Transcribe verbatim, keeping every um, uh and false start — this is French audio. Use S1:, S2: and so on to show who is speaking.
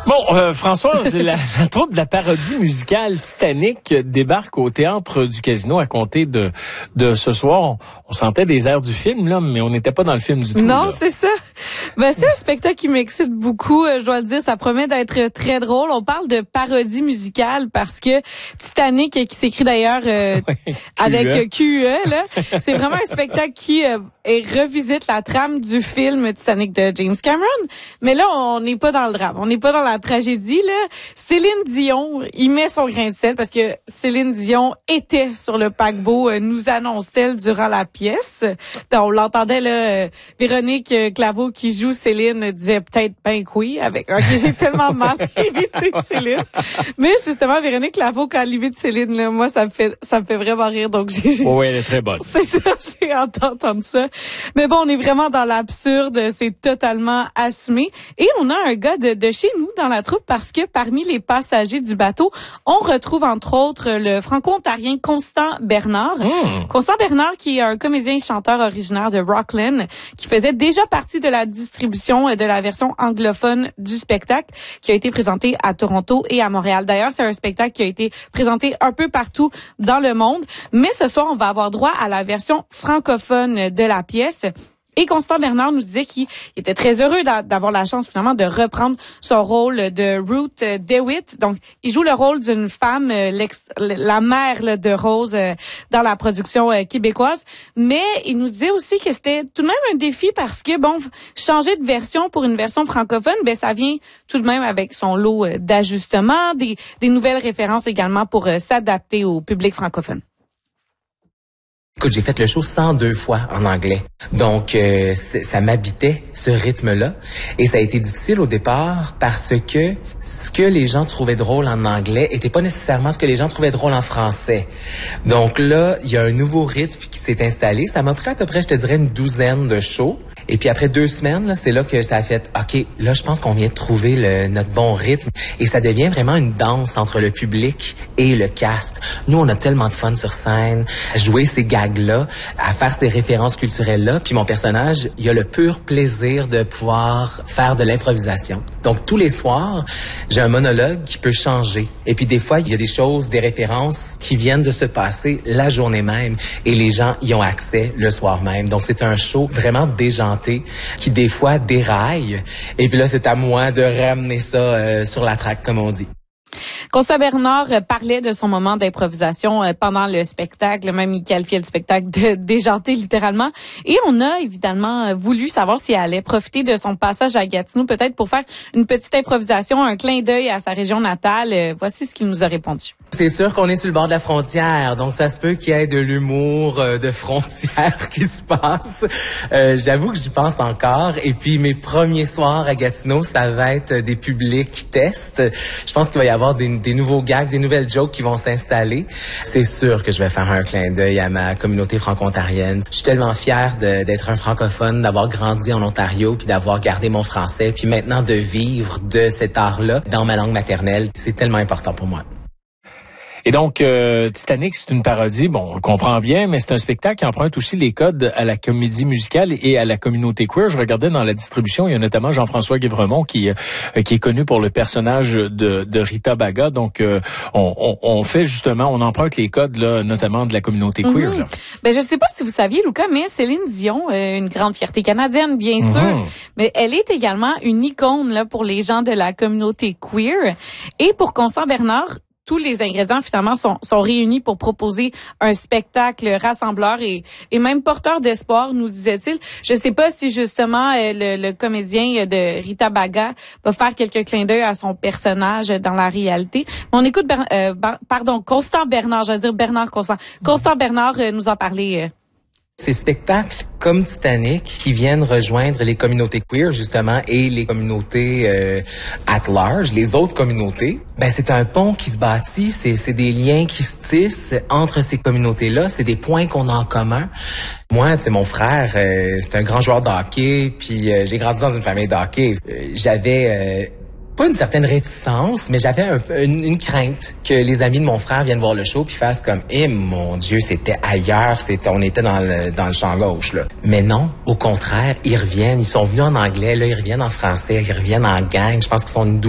S1: Bon, euh, Françoise, la, la troupe de la parodie musicale Titanic débarque au Théâtre du Casino à compter de de ce soir. On, on sentait des airs du film, là, mais on n'était pas dans le film du tout.
S2: Non,
S1: là.
S2: c'est ça. Ben, c'est un spectacle qui m'excite beaucoup. Je dois le dire, ça promet d'être très drôle. On parle de parodie musicale parce que Titanic, qui s'écrit d'ailleurs euh,
S1: ouais,
S2: avec Q E, là, c'est vraiment un spectacle qui euh, revisite la trame du film Titanic de James Cameron. Mais là, on n'est pas dans le drame. On n'est pas dans la tragédie, là. Céline Dion, il met son grain de sel parce que Céline Dion était sur le paquebot, euh, nous annonce-t-elle durant la pièce. Donc, on l'entendait, là, euh, Véronique Claveau qui joue Céline disait peut-être ben que oui, avec, ok, j'ai tellement mal imité Céline. Mais justement, Véronique Claveau, quand elle imite Céline, là, moi, ça me fait, ça me fait vraiment rire. Donc, j'ai, j'ai...
S1: Oui, elle est très bonne.
S2: C'est ça, j'ai hâte d'entendre ça. Mais bon, on est vraiment dans l'absurde, c'est totalement assumé. Et on a un gars de, de chez nous dans la troupe parce que parmi les passagers du bateau, on retrouve entre autres le franco-ontarien Constant Bernard. Mmh. Constant Bernard qui est un comédien et chanteur originaire de Rockland qui faisait déjà partie de la distribution de la version anglophone du spectacle qui a été présenté à Toronto et à Montréal. D'ailleurs, c'est un spectacle qui a été présenté un peu partout dans le monde. Mais ce soir, on va avoir droit à la version francophone de la pièce. Et Constant Bernard nous disait qu'il était très heureux d'avoir la chance finalement de reprendre son rôle de Ruth DeWitt. Donc, il joue le rôle d'une femme, la mère là, de Rose dans la production québécoise. Mais il nous disait aussi que c'était tout de même un défi parce que, bon, changer de version pour une version francophone, ben ça vient tout de même avec son lot d'ajustements, des, des nouvelles références également pour s'adapter au public francophone.
S3: Écoute, j'ai fait le show cent deux fois en anglais. Donc, euh, ça m'habitait, ce rythme-là. Et ça a été difficile au départ parce que ce que les gens trouvaient drôle en anglais était pas nécessairement ce que les gens trouvaient drôle en français. Donc là, il y a un nouveau rythme qui s'est installé. Ça m'a pris à peu près, je te dirais, une douzaine de shows. Et puis après deux semaines, là, c'est là que ça a fait, OK, là, je pense qu'on vient de trouver le, notre bon rythme. Et ça devient vraiment une danse entre le public et le cast. Nous, on a tellement de fun sur scène, à jouer ces gags-là, à faire ces références culturelles-là. Puis mon personnage, il a le pur plaisir de pouvoir faire de l'improvisation. Donc, tous les soirs, j'ai un monologue qui peut changer. Et puis des fois, il y a des choses, des références qui viennent de se passer la journée même. Et les gens y ont accès le soir même. Donc, c'est un show vraiment déjanté qui des fois déraille. Et puis là, c'est à moi de ramener ça euh, sur la track, comme on dit.
S2: Constant Bernard parlait de son moment d'improvisation pendant le spectacle, même il qualifiait le spectacle de déjanté littéralement. Et on a évidemment voulu savoir s'il allait profiter de son passage à Gatineau, peut-être pour faire une petite improvisation, un clin d'œil à sa région natale. Voici ce qu'il nous a répondu.
S3: C'est sûr qu'on est sur le bord de la frontière, donc ça se peut qu'il y ait de l'humour euh, de frontière qui se passe. Euh, j'avoue que j'y pense encore. Et puis mes premiers soirs à Gatineau, ça va être des publics tests. Je pense qu'il va y avoir des, des nouveaux gags, des nouvelles jokes qui vont s'installer. C'est sûr que je vais faire un clin d'œil à ma communauté franco-ontarienne. Je suis tellement fière de, d'être un francophone, d'avoir grandi en Ontario, puis d'avoir gardé mon français, puis maintenant de vivre de cet art-là dans ma langue maternelle. C'est tellement important pour moi.
S1: Et donc, euh, Titanic, c'est une parodie, bon, on le comprend bien, mais c'est un spectacle qui emprunte aussi les codes à la comédie musicale et à la communauté queer. Je regardais dans la distribution, il y a notamment Jean-François Guévremont qui euh, qui est connu pour le personnage de, de Rita Baga. Donc, euh, on, on, on fait justement, on emprunte les codes, là, notamment de la communauté queer. Mm-hmm. Là.
S2: Ben, je sais pas si vous saviez, Lucas, mais Céline Dion, euh, une grande fierté canadienne, bien
S1: mm-hmm.
S2: sûr, mais elle est également une icône là pour les gens de la communauté queer. Et pour Constant Bernard, tous les ingrédients finalement sont, sont réunis pour proposer un spectacle rassembleur et, et même porteur d'espoir, nous disait-il. Je sais pas si justement euh, le, le comédien de Rita Baga va faire quelques clins d'œil à son personnage dans la réalité. Mais on écoute, Ber- euh, bar- pardon, Constant Bernard, j'allais dire Bernard Constant. Constant Bernard euh, nous en parlait. Euh,
S3: Ces spectacles comme Titanic qui viennent rejoindre les communautés queer justement et les communautés euh, at large, les autres communautés, ben c'est un pont qui se bâtit, c'est c'est des liens qui se tissent entre ces communautés-là, c'est des points qu'on a en commun. Moi, tu sais, mon frère, euh, c'est un grand joueur de hockey, puis euh, j'ai grandi dans une famille de hockey. Euh, j'avais euh, pas une certaine réticence, mais j'avais un, une, une crainte que les amis de mon frère viennent voir le show puis fassent comme eh mon Dieu, c'était ailleurs, c'était on était dans le dans le champ gauche là. Mais non, au contraire, ils reviennent, ils sont venus en anglais, là ils reviennent en français, ils reviennent en gang. Je pense qu'ils sont une